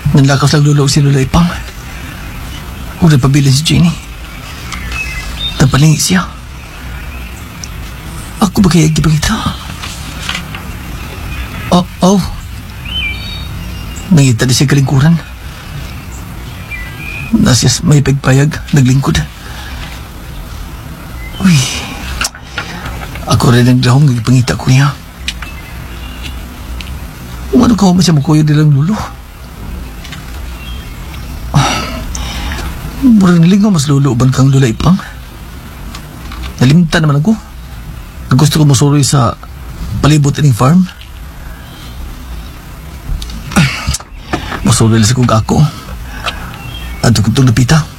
Nanlakas lang lulog si Lola Ipang. Huwag na pabilin si Jenny. Tampalingi siya. Ako ba kaya gipangita? Oh. Nangita di siya kalingkuran. Nasyas may pagpayag, naglingkod. Uy, ako rin ang dahong nagpangita ko niya. Ano ka mo siya mukuya nilang lulo? Murang nilingaw mas luluban kang Lola Ipang. Nalimta naman ako. Gusto ko masuroy sa palibot ining farm. Masuroy lang sa kong ako. At itong napita.